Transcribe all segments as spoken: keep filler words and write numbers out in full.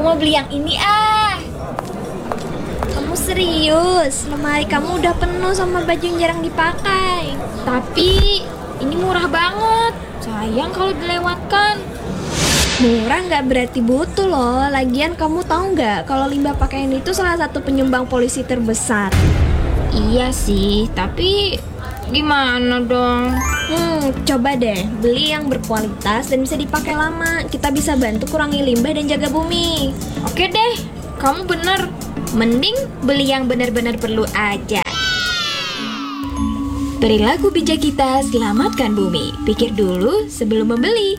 mau beli yang ini ah. Kamu serius? Lemari kamu udah penuh sama baju yang jarang dipakai. Tapi ini murah banget. Sayang kalau dilewatkan. Murah nggak berarti butuh loh. Lagian kamu tahu nggak kalau limbah pakaian itu salah satu penyumbang polusi terbesar. Iya sih, tapi gimana dong? Hmm, coba deh beli yang berkualitas dan bisa dipakai lama. Kita bisa bantu kurangi limbah dan jaga bumi. Oke deh, kamu bener. Mending beli yang benar-benar perlu aja. Perilaku bijak kita selamatkan bumi. Pikir dulu sebelum membeli.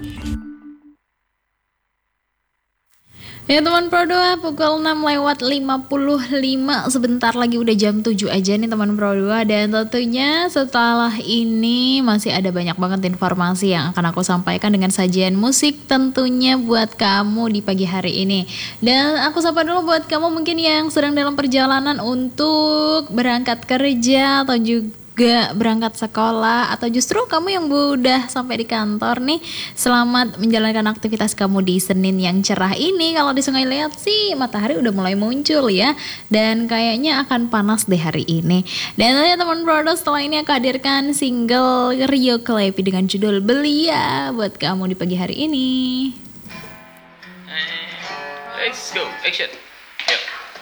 Ya teman Pro dua, pukul enam lewat lima puluh lima. Sebentar lagi udah jam tujuh aja nih teman Pro dua. Dan tentunya setelah ini masih ada banyak banget informasi yang akan aku sampaikan dengan sajian musik tentunya buat kamu di pagi hari ini. Dan aku sapa dulu buat kamu mungkin yang sedang dalam perjalanan untuk berangkat kerja atau juga Gak berangkat sekolah, atau justru kamu yang udah sampai di kantor nih. Selamat menjalankan aktivitas kamu di Senin yang cerah ini. Kalau di Sungai Liat sih matahari udah mulai muncul ya, dan kayaknya akan panas deh hari ini. Dan tentunya teman Brodo, setelah ini aku hadirkan single Rio Klepi dengan judul Belia buat kamu di pagi hari ini. Let's go, action.